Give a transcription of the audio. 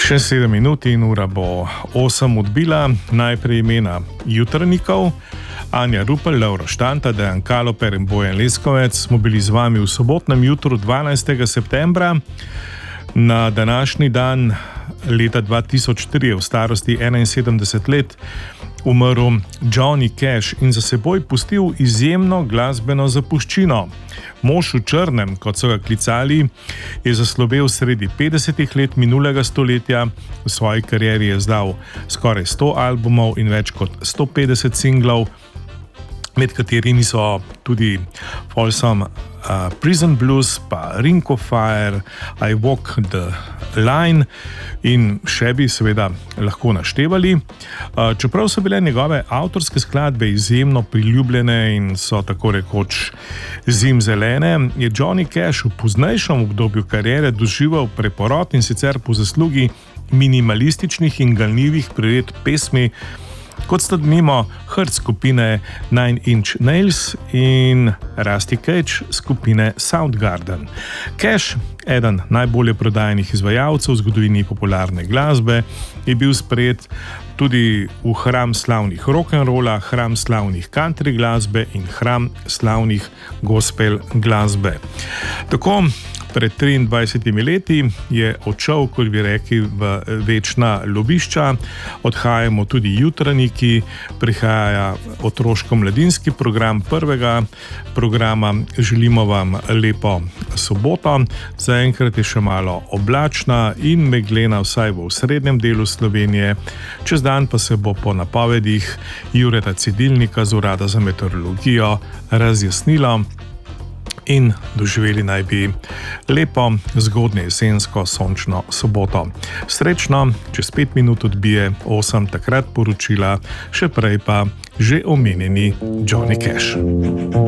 Še 7 minut in ura bo 8 odbila. Najprej imena jutranjikov. Anja Rupel, Laura Štanta, Dejan Kaloper in Bojan Leskovec smo bili z vami v sobotnem jutru 12. septembra. Na današnji dan leta 2003 je v starosti 71 let umrl Johnny Cash in za seboj pustil izjemno glasbeno zapuščino. Mož v črnem, kot so ga klicali, je zaslovel sredi 50 let minulega stoletja. V svoji karieri je izdal skoraj 100 albumov in več kot 150 singlov, med katerimi so tudi Folsom Prison Blues, pa Ring of Fire, I Walk the Line in še bi seveda lahko naštevali. Čeprav so bile njegove avtorske skladbe izjemno priljubljene in so tako rekoč zimzelene, je Johnny Cash v poznejšem obdobju kariere doživel preporod, in sicer po zaslugi minimalističnih in ganljivih priredb pesmi, kot sta denimo Hurt skupine Nine Inch Nails in Rusty Cage skupine Soundgarden. Cash, eden najbolje prodajenih izvajalcev v zgodovini popularne glasbe, je bil sprejet tudi v hram slavnih rock'n'rolla, hram slavnih country glasbe in hram slavnih gospel glasbe. Tako pred 23 leti je odšel, kot bi rekli, v večna lovišča. Odhajamo tudi jutranjiki, prihaja otroško-mladinski program prvega programa. Želimo vam lepo soboto. Zaenkrat je še malo oblačna in meglena, vsaj v osrednjem delu Slovenije. Čez dan pa se bo po napovedih Jureta Cedilnika z Urada za meteorologijo razjasnilo in doživeli naj bi lepo, zgodnje jesensko, sončno soboto. Srečno, čez 5 minut odbije 8, takrat poročila, še prej pa že omenjeni Johnny Cash.